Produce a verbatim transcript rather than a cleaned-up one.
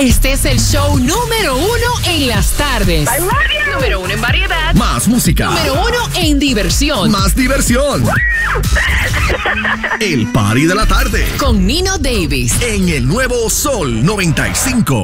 Este es el show número uno en las tardes. I love you. Número uno en variedad. Más música. Número uno en diversión. Más diversión. El Party de la tarde. Con Nino Davis. En el nuevo Sol noventa y cinco.